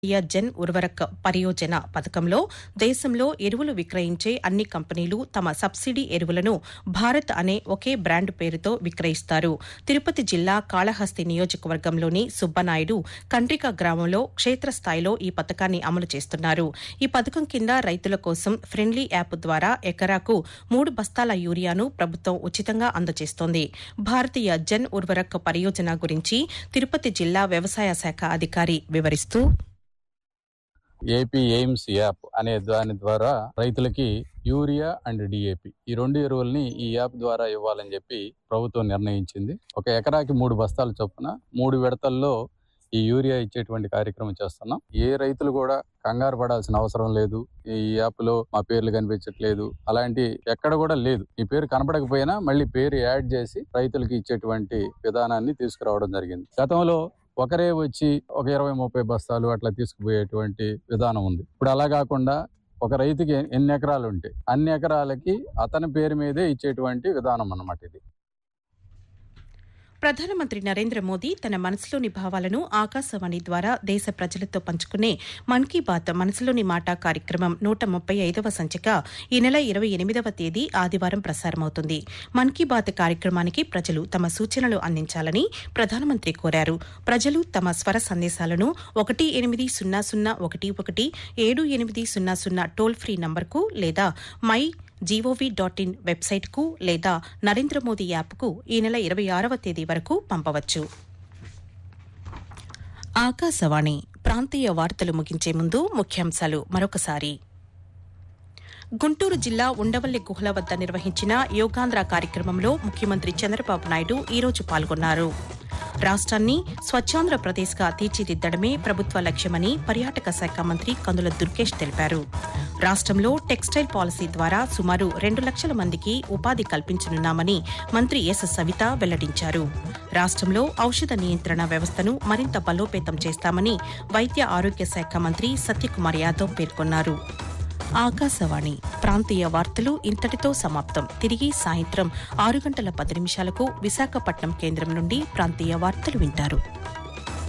జన్ ఉర్వరక్ పరియోజన పథకంలో దేశంలో ఎరువులు విక్రయించే అన్ని కంపెనీలు తమ సబ్సిడీ ఎరువులను భారత్ అనే ఒకే బ్రాండ్ పేరుతో విక్రయిస్తారు. తిరుపతి జిల్లా కాళహస్తి నియోజకవర్గంలోని సుబ్బనాయుడు కండ్రిక గ్రామంలో క్షేత్రస్థాయిలో ఈ పథకాన్ని అమలు చేస్తున్నారు. ఈ పథకం కింద రైతుల కోసం ఫ్రెండ్లీ యాప్ ద్వారా ఎకరాకు 3 బస్తాల యూరియాను ప్రభుత్వం ఉచితంగా అందజేస్తోంది. భారతీయ జన్ ఉర్వరక్ పరియోజన గురించి తిరుపతి జిల్లా వ్యవసాయ శాఖ అధికారి వివరిస్తూ, ఏపీ ఎయిమ్స్ యాప్ అనే దాని ద్వారా రైతులకి యూరియా అండ్ డిఏపి ఈ 2 ఎరువుల్ని ఈ యాప్ ద్వారా ఇవ్వాలని చెప్పి ప్రభుత్వం నిర్ణయించింది. ఒక ఎకరాకి 3 బస్తాల చొప్పున 3 విడతల్లో ఈ యూరియా ఇచ్చేటువంటి కార్యక్రమం చేస్తున్నాం. ఏ రైతులు కూడా కంగారు పడాల్సిన అవసరం లేదు. ఈ యాప్ లో మా పేర్లు కనిపించట్లేదు, అలాంటి ఎక్కడ కూడా లేదు. ఈ పేరు కనపడకపోయినా మళ్ళీ పేరు యాడ్ చేసి రైతులకి ఇచ్చేటువంటి విధానాన్ని తీసుకురావడం జరిగింది. గతంలో ఒకరే వచ్చి ఒక 20-30 బస్తాలు అట్లా తీసుకుపోయేటువంటి విధానం ఉంది. ఇప్పుడు అలా కాకుండా ఒక రైతుకి ఎన్ని ఎకరాలు ఉంటే అన్ని ఎకరాలకి అతని పేరు మీదే ఇచ్చేటువంటి విధానం అన్నమాట ఇది. ప్రధానమంత్రి నరేంద్ర మోదీ తన మనసులోని భావాలను ఆకాశవాణి ద్వారా దేశ ప్రజలతో పంచుకునే మన్ కీ బాత్ మనసులోని మాట కార్యక్రమం 135వ సంచిక ఈ నెల 28వ తేదీ ఆదివారం ప్రసారమవుతుంది. మన్ కీ బాత్ కార్యక్రమానికి ప్రజలు తమ సూచనలు అందించాలని ప్రధానమంత్రి కోరారు. ప్రజలు తమ స్వర సందేశాలను 18001178000 టోల్ ఫ్రీ నంబర్కు లేదా mygov.in వెబ్సైట్కు లేదా నరేంద్ర మోదీ యాప్కు ఈ నెల 26వ తేదీ వరకు పంపవచ్చు. ఆకాశవాణి ప్రాంతీయ వార్తలు ముగించే ముందు ముఖ్యాంశాలు మరొకసారి. గుంటూరు జిల్లా ఉండవల్లి గుహల వద్ద నిర్వహించిన యోగాంధ్ర కార్యక్రమంలో ముఖ్యమంత్రి చంద్రబాబు నాయుడు ఈరోజు పాల్గొన్నారు. రాష్ట్రాన్ని స్వచ్ఛాంధ్రప్రదేశ్గా తీర్చిదిద్దడమే ప్రభుత్వ లక్ష్యమని పర్యాటక శాఖ మంత్రి కందుల దుర్గేష్ తెలిపారు. రాష్ట్రంలో టెక్స్టైల్ పాలసీ ద్వారా సుమారు 2 లక్షల మందికి ఉపాధి కల్పించనున్నామని మంత్రి ఎస్ సవిత వెల్లడించారు. రాష్ట్రంలో ఔషధ నియంత్రణ వ్యవస్థను మరింత బలోపేతం చేస్తామని వైద్య ఆరోగ్య శాఖ మంత్రి సత్యకుమార్ యాదవ్ పేర్కొన్నారు. ఆకాశవాణి ప్రాంతీయ వార్తలు ఇంతటితో సమాప్తం. తిరిగి సాయంత్రం 6:10 విశాఖపట్నం కేంద్రం నుండి ప్రాంతీయ వార్తలు వింటారు.